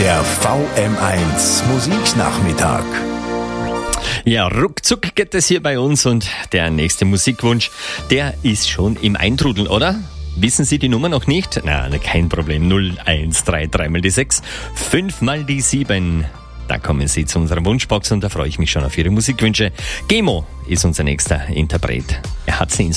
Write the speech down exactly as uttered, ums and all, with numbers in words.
Der V M eins Musiknachmittag. Ja, ruckzuck geht es hier bei uns und der nächste Musikwunsch, der ist schon im Eintrudeln, oder? Wissen Sie die Nummer noch nicht? Na, kein Problem. null eins drei drei mal die sechs, fünf mal die sieben. Da kommen Sie zu unserer Wunschbox und da freue ich mich schon auf Ihre Musikwünsche. Gemo ist unser nächster Interpret. Er hat sie ins